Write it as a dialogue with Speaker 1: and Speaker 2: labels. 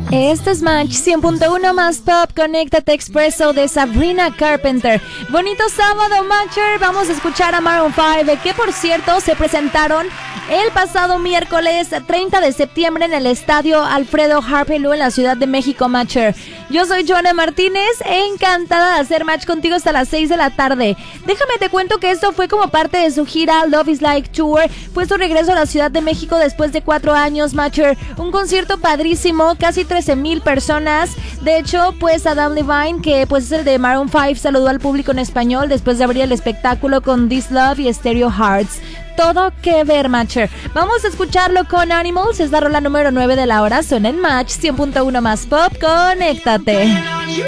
Speaker 1: Este es Match 100.1 más Pop, Conéctate Expresso de Sabrina Carpenter. Bonito sábado, Matcher. Vamos a escuchar a Maroon 5, que por cierto se presentaron el pasado miércoles 30 de septiembre en el estadio Alfredo Harpelú en la Ciudad de México, Matcher. Yo soy Joana Martínez, encantada de hacer match contigo hasta las 6 de la tarde. Déjame te cuento que esto fue como parte de su gira Love is Like Tour. Fue su regreso a la Ciudad de México después de 4 años, Matcher. Un concierto padrísimo, casi 13,000 personas. De hecho, pues Adam Levine, que pues es el de Maroon 5, saludó al público en español después de abrir el espectáculo con This Love y Stereo Hearts. Todo que ver, Matcher. Vamos a escucharlo con Animals. Es la rola número 9 de la hora. Suena en Match 100.1 más Pop. Conéctate.